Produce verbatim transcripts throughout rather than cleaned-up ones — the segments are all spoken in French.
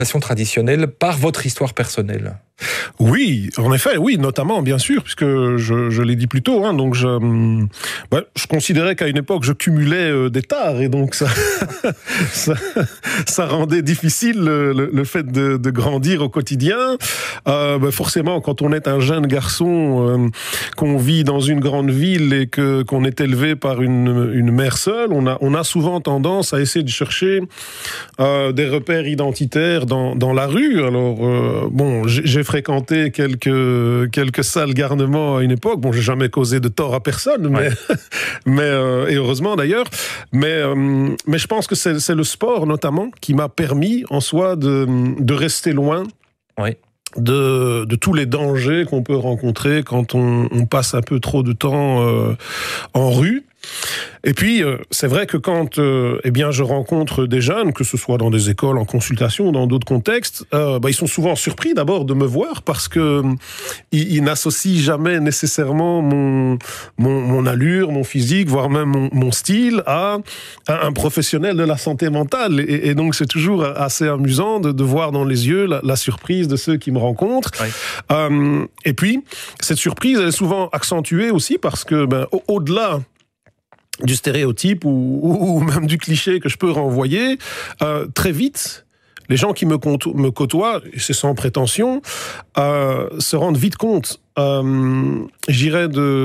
traditionnelle par votre histoire personnelle. Oui, en effet, oui, notamment, bien sûr, puisque je, je l'ai dit plus tôt, hein, donc je, ben, je considérais qu'à une époque, je cumulais euh, des tares, et donc ça, ça, ça rendait difficile le, le, le fait de, de grandir au quotidien. Euh, ben forcément, quand on est un jeune garçon, euh, qu'on vit dans une grande ville et que qu'on est élevé par une, une mère seule, on a, on a souvent tendance à essayer de chercher euh, des repères identitaires dans, dans la rue. Alors, euh, bon, j'ai, j'ai fréquenté quelques quelques salles garnements à une époque. Bon, j'ai jamais causé de tort à personne, mais ouais. mais euh, et heureusement d'ailleurs. Mais euh, mais je pense que c'est c'est le sport notamment qui m'a permis en soi de de rester loin. Oui. De, de tous les dangers qu'on peut rencontrer quand on, on passe un peu trop de temps euh, en rue. Et puis, euh, c'est vrai que quand euh, eh bien, je rencontre des jeunes, que ce soit dans des écoles, en consultation ou dans d'autres contextes, euh, bah, ils sont souvent surpris d'abord de me voir parce que euh, ils, ils n'associent jamais nécessairement mon, mon, mon allure, mon physique, voire même mon, mon style à, à un professionnel de la santé mentale. Et, et donc, c'est toujours assez amusant de, de voir dans les yeux la, la surprise de ceux qui me rencontrent. Oui. Euh, et puis, cette surprise, elle est souvent accentuée aussi parce que, ben, au, au-delà du stéréotype ou, ou, ou même du cliché que je peux renvoyer, euh, très vite, les gens qui me, côto- me côtoient, et c'est sans prétention, euh, se rendent vite compte, euh, j'irais,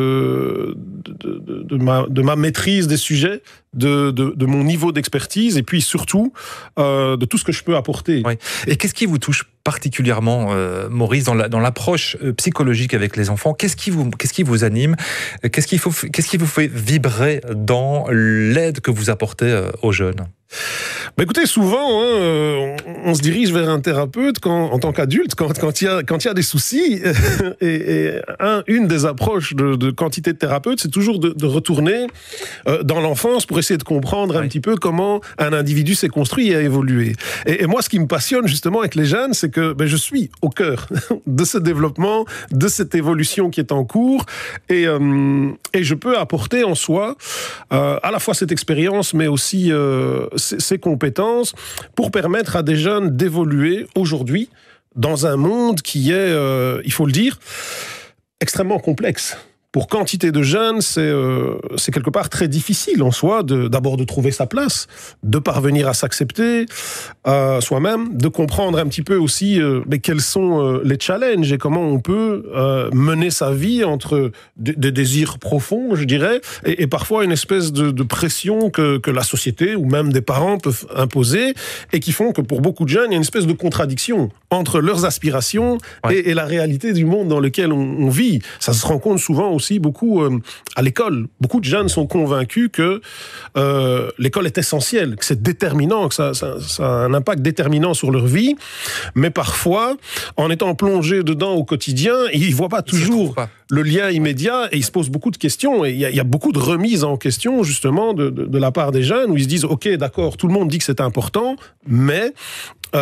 de, de, de, de, ma, de ma maîtrise des sujets, de, de, de mon niveau d'expertise, et puis surtout, euh, de tout ce que je peux apporter. Oui. Et qu'est-ce qui vous touche particulièrement, euh, Maurice, dans, la, dans l'approche psychologique avec les enfants? Qu'est-ce qui vous, qu'est-ce qui vous anime? Qu'est-ce qui, faut, qu'est-ce qui vous fait vibrer dans l'aide que vous apportez euh, aux jeunes? Bah écoutez, souvent, hein, on, on se dirige vers un thérapeute quand, en tant qu'adulte, quand quand il y a quand il y a des soucis. et, et un, une des approches de, de quantité de thérapeutes, c'est toujours de, de retourner euh, dans l'enfance pour essayer de comprendre un oui. petit peu comment un individu s'est construit et a évolué. Et, et moi, ce qui me passionne justement avec les jeunes, c'est que ben, je suis au cœur de ce développement, de cette évolution qui est en cours, et euh, et je peux apporter en soi euh, à la fois cette expérience, mais aussi euh, ces compétences pour permettre à des jeunes d'évoluer aujourd'hui dans un monde qui est, euh, il faut le dire, extrêmement complexe. Pour quantité de jeunes, c'est, euh, c'est quelque part très difficile en soi de, d'abord de trouver sa place, de parvenir à s'accepter euh, soi-même, de comprendre un petit peu aussi euh, mais quels sont euh, les challenges et comment on peut euh, mener sa vie entre des de désirs profonds, je dirais, et, et parfois une espèce de, de pression que, que la société ou même des parents peuvent imposer et qui font que pour beaucoup de jeunes, il y a une espèce de contradiction entre leurs aspirations ouais. et, et la réalité du monde dans lequel on, on vit. Ça se rencontre souvent aussi beaucoup euh, à l'école. Beaucoup de jeunes sont convaincus que euh, l'école est essentielle, que c'est déterminant, que ça, ça, ça a un impact déterminant sur leur vie, mais parfois, en étant plongés dedans au quotidien, ils ne voient pas toujours pas. le lien immédiat et ils se posent beaucoup de questions. Et il y, y a beaucoup de remises en question, justement, de, de, de la part des jeunes, où ils se disent « Ok, d'accord, tout le monde dit que c'est important, mais... Euh, »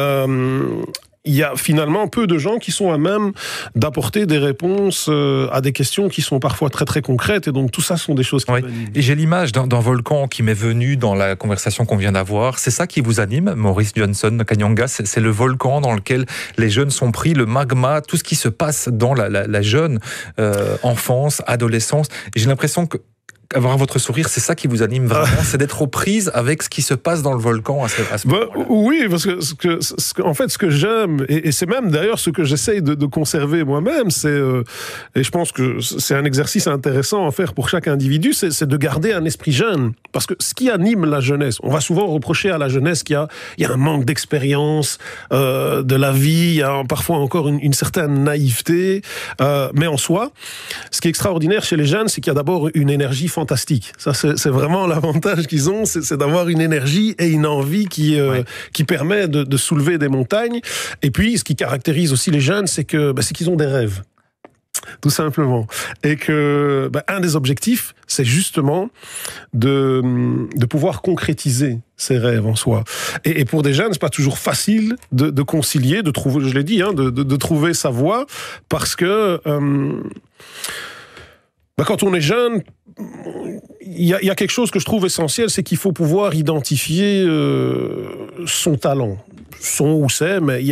il y a finalement peu de gens qui sont à même d'apporter des réponses euh, à des questions qui sont parfois très très concrètes, et donc tout ça sont des choses qui oui. m'animent. Et j'ai l'image d'un, d'un volcan qui m'est venu dans la conversation qu'on vient d'avoir. C'est ça qui vous anime, Maurice Johnson Kanyanga, c'est, c'est le volcan dans lequel les jeunes sont pris, le magma, tout ce qui se passe dans la, la, la jeune euh, enfance, adolescence. Et j'ai l'impression que avoir votre sourire, c'est ça qui vous anime vraiment, ah. c'est d'être aux prises avec ce qui se passe dans le volcan à ce, à ce bah, oui, parce que, ce que, ce que, en fait, ce que j'aime, et, et c'est même d'ailleurs ce que j'essaye de, de conserver moi-même, c'est, euh, et je pense que c'est un exercice intéressant à faire pour chaque individu, c'est, c'est de garder un esprit jeune. Parce que ce qui anime la jeunesse, on va souvent reprocher à la jeunesse qu'il y a, il y a un manque d'expérience euh, de la vie, il y a parfois encore une, une certaine naïveté, euh, mais en soi, ce qui est extraordinaire chez les jeunes, c'est qu'il y a d'abord une énergie fantastique. Ça, c'est, c'est vraiment l'avantage qu'ils ont, c'est, c'est d'avoir une énergie et une envie qui, euh, ouais. qui permet de, de soulever des montagnes. Et puis, ce qui caractérise aussi les jeunes, c'est que, bah, c'est qu'ils ont des rêves. Tout simplement. Et que, bah, un des objectifs, c'est justement de, de pouvoir concrétiser ces rêves en soi. Et, et pour des jeunes, c'est pas toujours facile de, de concilier, de trouver, je l'ai dit, hein, de, de, de trouver sa voie, parce que, euh, Ben, quand on est jeune, il y, y a quelque chose que je trouve essentiel, c'est qu'il faut pouvoir identifier euh, son talent. Son ou c'est, mais